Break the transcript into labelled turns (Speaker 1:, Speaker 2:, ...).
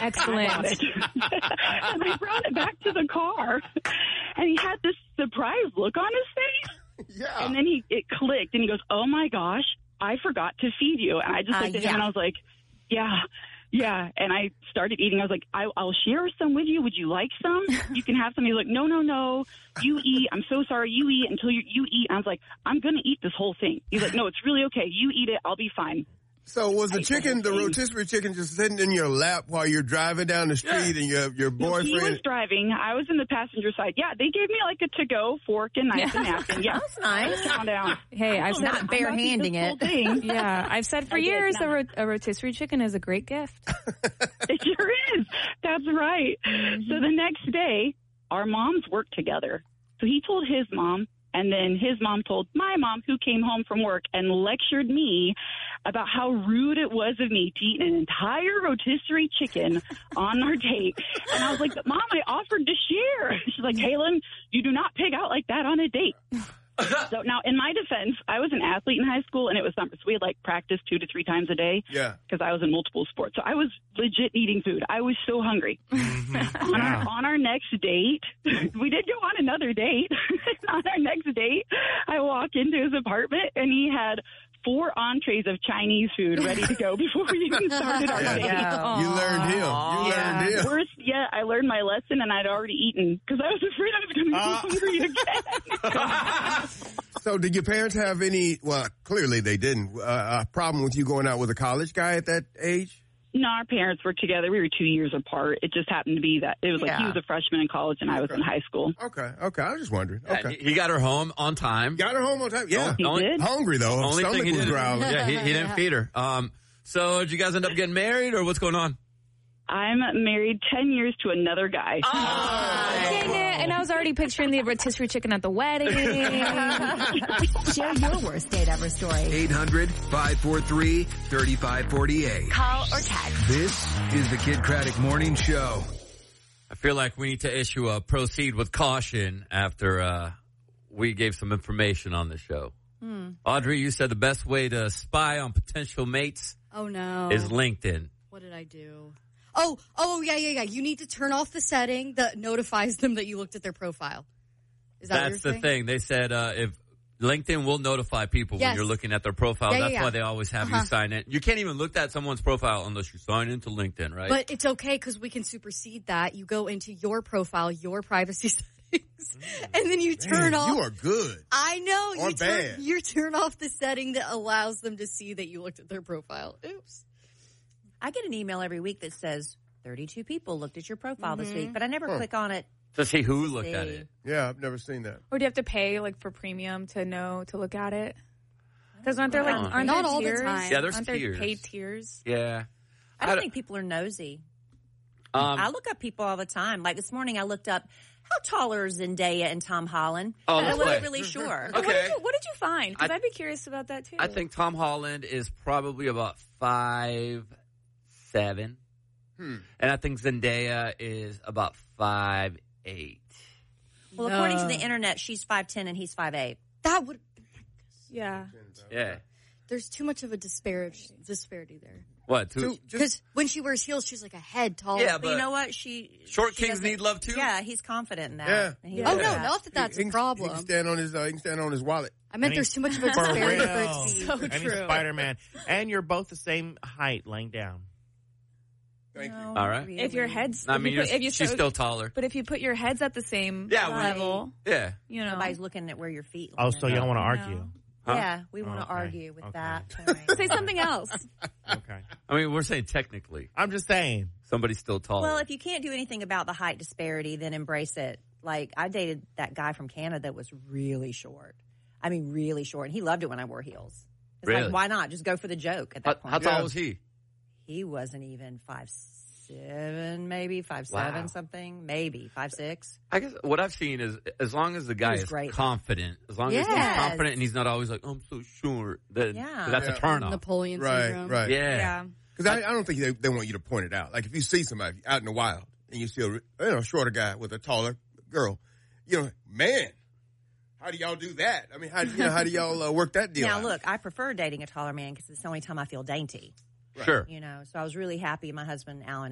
Speaker 1: Excellent.
Speaker 2: And we brought it back to the car, and he had this surprised look on his face.
Speaker 3: Yeah.
Speaker 2: And then it clicked, and he goes, "Oh my gosh, I forgot to feed you." And I just looked at him, and I was like, Yeah. And I started eating. I was like, I'll share some with you. Would you like some? You can have some. He's like, no. You eat. I'm so sorry. You eat until you eat. And I was like, I'm going to eat this whole thing. He's like, no, it's really okay. You eat it. I'll be fine.
Speaker 3: So was the rotisserie chicken just sitting in your lap while you're driving down the street and your boyfriend?
Speaker 2: He was driving. I was in the passenger side. Yeah, they gave me like a to-go fork and knife and napkin. Yeah,
Speaker 4: that's nice.
Speaker 2: Calm down.
Speaker 1: Hey, I've said
Speaker 4: not bare-handing it.
Speaker 1: Yeah, I've said for years a rotisserie chicken is a great gift.
Speaker 2: It sure is. That's right. So the next day, our moms worked together. So he told his mom, and then his mom told my mom, who came home from work and lectured me about how rude it was of me to eat an entire rotisserie chicken on our date. And I was like, Mom, I offered to share. She's like, Kaylin, you do not pig out like that on a date. So now, in my defense, I was an athlete in high school, and it was summer, so we had like practice 2 to 3 times a day.
Speaker 3: Yeah,
Speaker 2: because I was in multiple sports, so I was legit eating food. I was so hungry. On our next date, we did go on another date. On our next date, I walk into his apartment, and he had 4 entrees of Chinese food ready to go before we even started our date.
Speaker 3: You learned him. Learned him.
Speaker 2: Worst, I learned my lesson, and I'd already eaten because I was afraid I was going to be hungry again.
Speaker 3: So did your parents have any, well, clearly they didn't, a problem with you going out with a college guy at that age?
Speaker 2: No, our parents were together. We were 2 years apart. It just happened to be that it was like he was a freshman in college and I was in high school.
Speaker 3: Okay. I was just wondering. Okay.
Speaker 5: He got her home on time.
Speaker 3: Got her home on time? Yeah.
Speaker 2: He did.
Speaker 3: Hungry, though.
Speaker 5: Only
Speaker 3: Stomach
Speaker 5: thing he
Speaker 3: was
Speaker 5: did.
Speaker 3: growling.
Speaker 5: Yeah, he didn't feed her. So did you guys end up getting married, or what's going on?
Speaker 2: I'm married 10 years to another guy.
Speaker 1: Dang it. And I was already picturing the rotisserie chicken at the wedding.
Speaker 4: Share your worst date ever story.
Speaker 6: 800-543-3548.
Speaker 4: Call or text.
Speaker 6: This is the Kid Craddock Morning Show.
Speaker 5: I feel like we need to issue a proceed with caution after we gave some information on the show. Audrey, you said the best way to spy on potential mates is LinkedIn.
Speaker 7: What did I do? Oh, yeah. You need to turn off the setting that notifies them that you looked at their profile. Is that
Speaker 5: That's the thing. They said if LinkedIn will notify people when you're looking at their profile. That's why they always have you sign in. You can't even look at someone's profile unless you sign into LinkedIn, right?
Speaker 7: But it's okay because we can supersede that. You go into your profile, your privacy settings, and then you turn off.
Speaker 3: You are good.
Speaker 7: I know.
Speaker 3: Or bad.
Speaker 7: You turn off the setting that allows them to see that you looked at their profile. Oops.
Speaker 4: I get an email every week that says 32 people looked at your profile this week, but I never click on it.
Speaker 5: To see who looked at it.
Speaker 3: Yeah, I've never seen that.
Speaker 1: Or do you have to pay like for premium to look at it? Because aren't there aren't
Speaker 7: Not
Speaker 1: there
Speaker 7: all the
Speaker 1: tiers?
Speaker 7: time.
Speaker 5: Yeah, there's
Speaker 1: aren't
Speaker 5: tiers.
Speaker 1: there paid tiers?
Speaker 5: Yeah.
Speaker 4: I don't think people are nosy. I look up people all the time. Like this morning I looked up how tall are Zendaya and Tom Holland. I wasn't really sure.
Speaker 5: Okay.
Speaker 1: What did you find? Because I'd be curious about that too.
Speaker 5: I think Tom Holland is probably about 5'7". And I think Zendaya is about 5'8".
Speaker 4: Well, according to the internet, she's 5'10" and he's 5'8".
Speaker 7: That would.
Speaker 1: Yeah.
Speaker 5: Yeah.
Speaker 7: There's too much of a disparity there.
Speaker 5: What?
Speaker 7: Because when she wears heels, she's like a head taller.
Speaker 5: Yeah,
Speaker 4: But you know what?
Speaker 5: Short kings need love too.
Speaker 4: Yeah, he's confident in that.
Speaker 3: Yeah.
Speaker 4: And he
Speaker 7: Oh,
Speaker 4: knows
Speaker 7: no,
Speaker 4: that.
Speaker 7: not that that's a problem.
Speaker 3: He can stand on his wallet.
Speaker 7: I meant there's too much of a disparity for it to be.
Speaker 1: So
Speaker 8: And he's
Speaker 1: true.
Speaker 8: Spider-Man. And you're both the same height laying down.
Speaker 3: Thank you.
Speaker 5: All right.
Speaker 4: Really.
Speaker 1: If your head's,
Speaker 5: I mean,
Speaker 1: if you
Speaker 5: she's still taller.
Speaker 1: But if you put your heads at the same
Speaker 5: Yeah,
Speaker 1: level,
Speaker 5: Yeah.
Speaker 1: you know,
Speaker 4: Nobody's looking at where your feet
Speaker 8: Oh, so y'all want to
Speaker 1: No.
Speaker 8: argue?
Speaker 5: Huh?
Speaker 4: Yeah, we want to
Speaker 8: Okay.
Speaker 4: argue with
Speaker 8: Okay.
Speaker 4: that point.
Speaker 1: say something else.
Speaker 8: Okay.
Speaker 5: I mean, we're saying technically
Speaker 8: I'm just saying.
Speaker 5: somebody's still taller.
Speaker 4: Well, if you can't do anything about the height disparity, then embrace it. Like, I dated that guy from Canada that was really short. I mean, really short. And he loved it when I wore heels. It's
Speaker 5: Really?
Speaker 4: like, why not? Just go for the joke at that point.
Speaker 5: How tall was he?
Speaker 4: He wasn't even 5'7", maybe 5'7",
Speaker 5: Wow.
Speaker 4: something, maybe 5'6".
Speaker 5: I guess what I've seen is as long as the guy
Speaker 4: was
Speaker 5: is
Speaker 4: great.
Speaker 5: confident, as long as he's
Speaker 4: Yes.
Speaker 5: confident and he's not always like, I'm so short, that's a turn off.
Speaker 7: Napoleon syndrome.
Speaker 3: Right.
Speaker 5: Yeah.
Speaker 3: Because I don't think they want you to point it out. Like if you see somebody out in the wild and you see a shorter guy with a taller girl, man, how do y'all do that? I mean, how do y'all work that deal
Speaker 4: Now,
Speaker 3: out?
Speaker 4: look, I prefer dating a taller man because it's the only time I feel dainty.
Speaker 5: Sure.
Speaker 4: So I was really happy my husband, Alan,